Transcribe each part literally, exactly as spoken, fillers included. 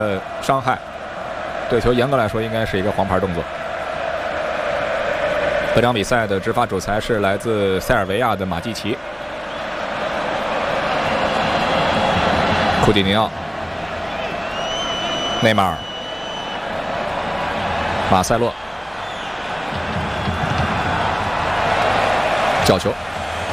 呃伤害，对球严格来说应该是一个黄牌动作。本场比赛的执法主裁是来自塞尔维亚的马季奇。库蒂尼奥、内马尔、马塞洛，角球。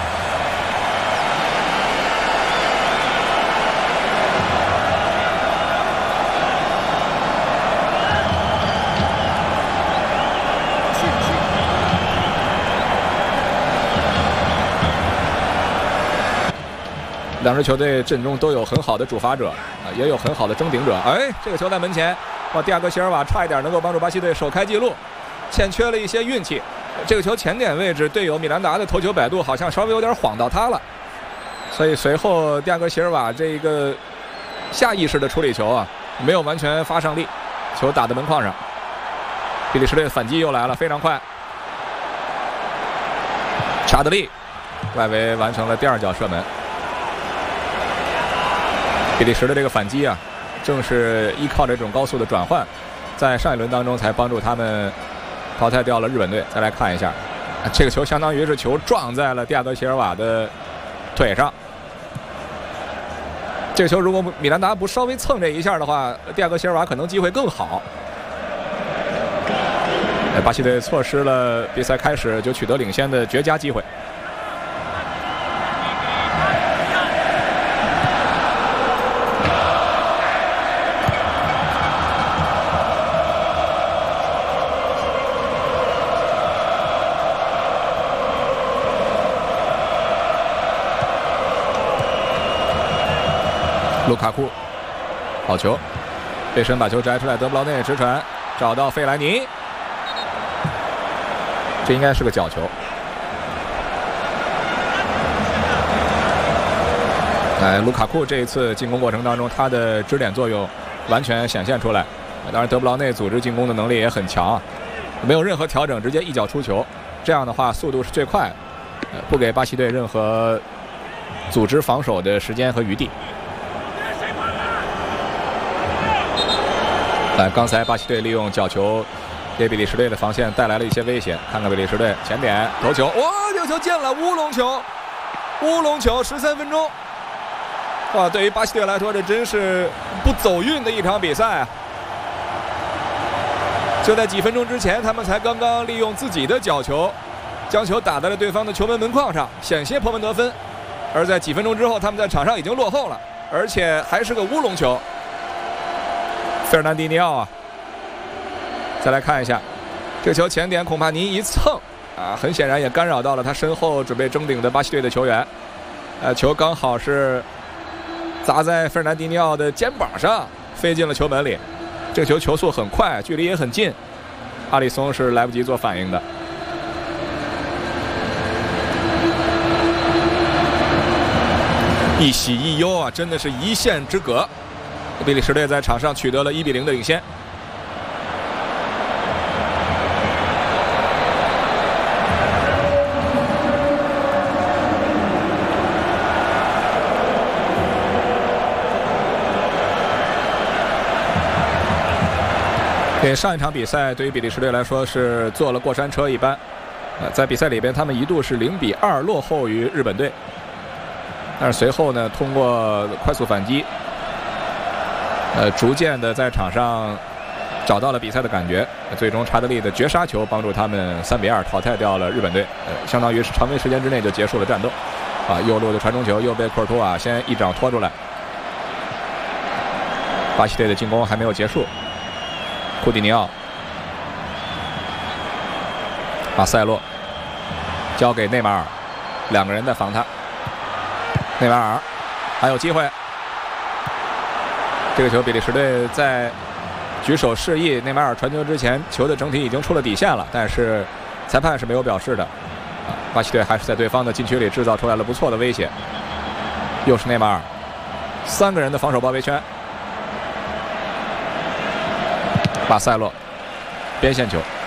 两支球队阵中都有很好的主罚者啊，也有很好的争顶者。哎，这个球在门前，哇，蒂亚戈·席尔瓦差一点能够帮助巴西队首开纪录，欠缺了一些运气。这个球前点位置，队友米兰达的头球摆渡好像稍微有点晃到他了，所以随后蒂亚戈·席尔瓦这一个下意识的处理球啊，没有完全发上力，球打在门框上。比利时队的反击又来了，非常快。查德利外围完成了第二脚射门。比利时的这个反击啊，正是依靠这种高速的转换，在上一轮当中才帮助他们淘汰掉了日本队。再来看一下，这个球相当于是球撞在了蒂亚戈·席尔瓦的腿上。这个球如果米兰达不稍微蹭这一下的话，蒂亚戈·席尔瓦可能机会更好。巴西队错失了比赛开始就取得领先的绝佳机会。卢卡库，好球，背身把球摘出来，德布劳内直传，找到费莱尼，这应该是个角球。哎，卢卡库这一次进攻过程当中，他的支点作用完全显现出来。当然，德布劳内组织进攻的能力也很强，没有任何调整，直接一脚出球，这样的话速度是最快的，不给巴西队任何组织防守的时间和余地。但刚才巴西队利用角球给比利时队的防线带来了一些威胁。看看比利时队前点头球，哇，这个球进了，乌龙球，乌龙球，十三分钟。哇，对于巴西队来说，这真是不走运的一场比赛啊！就在几分钟之前，他们才刚刚利用自己的角球，将球打在了对方的球门门框上，险些破门得分。而在几分钟之后，他们在场上已经落后了，而且还是个乌龙球。费尔南迪尼奥啊，再来看一下，这球前点孔帕尼一蹭啊，很显然也干扰到了他身后准备争顶的巴西队的球员。呃，球刚好是砸在费尔南迪尼奥的肩膀上，飞进了球门里。这个球球速很快，距离也很近，阿里松是来不及做反应的。一喜一忧啊，真的是一线之隔。比利时队在场上取得了一比零的领先。给上一场比赛对于比利时队来说是坐了过山车一般，呃，在比赛里边他们一度是零比二落后于日本队，但是随后呢，通过快速反击。呃，逐渐的在场上找到了比赛的感觉，最终查德利的绝杀球帮助他们三比二淘汰掉了日本队，呃，相当于是常规时间之内就结束了战斗。啊，右路的传中球又被库尔图瓦先一掌拖出来。巴西队的进攻还没有结束，库蒂尼奥、马塞洛交给内马尔，两个人在防他。内马尔还有机会。这个球比利时队在举手示意内马尔传球之前，球的整体已经出了底线了，但是裁判是没有表示的。巴西队还是在对方的禁区里制造出来了不错的威胁。又是内马尔，三个人的防守包围圈。马塞洛边线球，